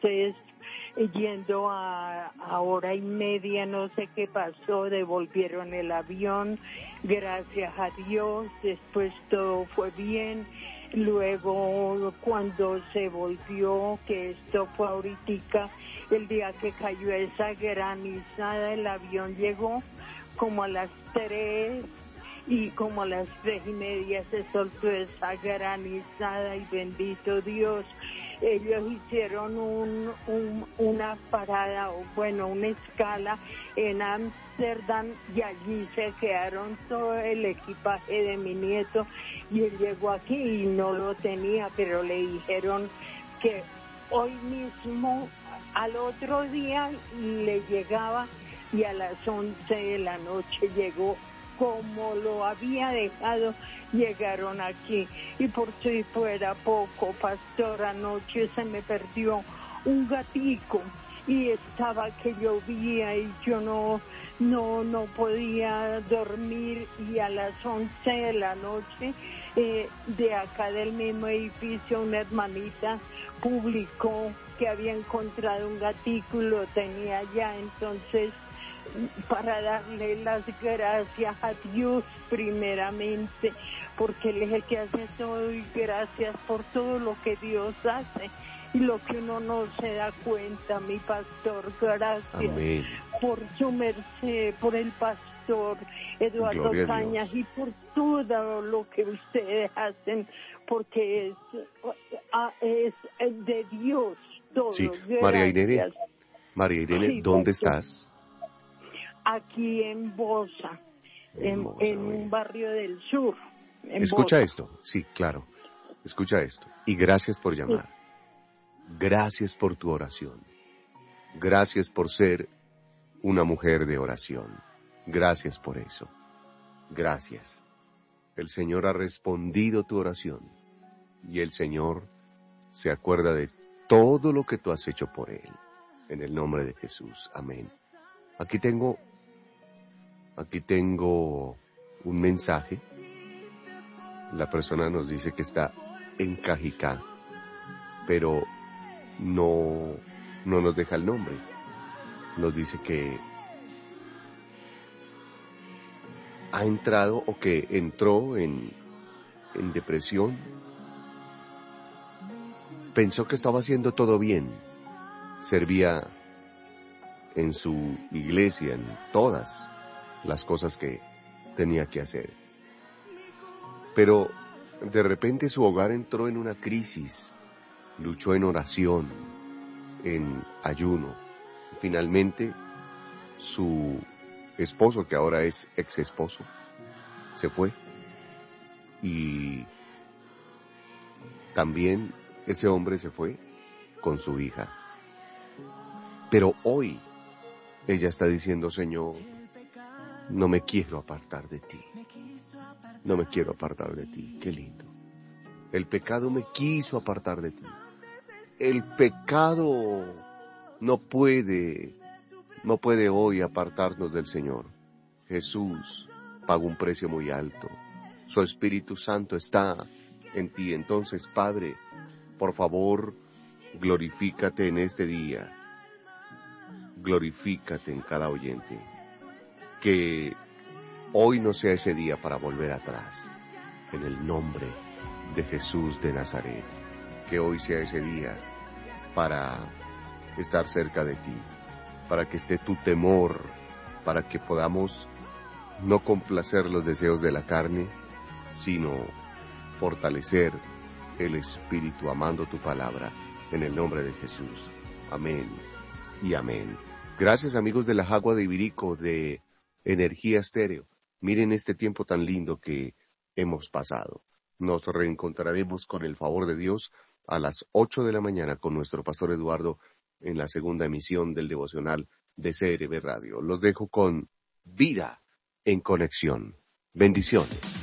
entonces yendo a hora y media, no sé qué pasó, devolvieron el avión, gracias a Dios, después todo fue bien. Luego cuando se volvió, que esto fue ahorita, el día que cayó esa granizada, el avión llegó como a las 3 y como a las 3:30 se soltó esa granizada y bendito Dios, ellos hicieron una parada, o bueno, una escala en Ámsterdam y allí se quedaron todo el equipaje de mi nieto y él llegó aquí y no lo tenía, pero le dijeron que hoy mismo, al otro día le llegaba y a las 11 de la noche llegó. Como lo había dejado, llegaron aquí. Y por si fuera poco, pastor, anoche se me perdió un gatico y estaba que llovía y yo no podía dormir, y a las 11 de la noche de acá del mismo edificio una hermanita publicó que había encontrado un gatico y lo tenía allá. Entonces, para darle las gracias a Dios primeramente, porque Él es el que hace todo, y gracias por todo lo que Dios hace y lo que uno no se da cuenta, mi pastor. Gracias. Amén. Por su merced, por el pastor Eduardo Cañas y por todo lo que ustedes hacen, porque es de Dios todo. Sí, Gracias. María Irene, sí, ¿dónde estás? Aquí en Bosa, en un barrio del sur. Escucha Bosa. esto, sí, claro, escucha esto. Y gracias por llamar. Sí. Gracias por tu oración. Gracias por ser una mujer de oración. Gracias por eso. Gracias. El Señor ha respondido tu oración y el Señor se acuerda de todo lo que tú has hecho por Él. En el nombre de Jesús. Amén. Aquí tengo un mensaje. La persona nos dice que está en Cajicá, pero no nos deja el nombre. Nos dice que ha entrado o que entró en depresión. Pensó que estaba haciendo todo bien. Servía en su iglesia, en todas las cosas que tenía que hacer. Pero de repente su hogar entró en una crisis. Luchó en oración, en ayuno. Finalmente, su esposo, que ahora es ex esposo, se fue. Y también ese hombre se fue con su hija. Pero hoy ella está diciendo: Señor, no me quiero apartar de ti. No me quiero apartar de ti. Qué lindo. El pecado me quiso apartar de ti. El pecado no puede hoy apartarnos del Señor. Jesús pagó un precio muy alto. Su Espíritu Santo está en ti. Entonces, Padre, por favor, glorifícate en este día. Glorifícate en cada oyente. Que hoy no sea ese día para volver atrás. En el nombre de Jesús de Nazaret. Que hoy sea ese día para estar cerca de ti. Para que esté tu temor. Para que podamos no complacer los deseos de la carne, sino fortalecer el Espíritu amando tu palabra. En el nombre de Jesús. Amén y amén. Gracias, amigos de la Jagua de Ibirico, de Energía Estéreo. Miren este tiempo tan lindo que hemos pasado. Nos reencontraremos con el favor de Dios a las 8 de la mañana con nuestro pastor Eduardo en la segunda emisión del devocional de CRB Radio. Los dejo con Vida en Conexión. Bendiciones.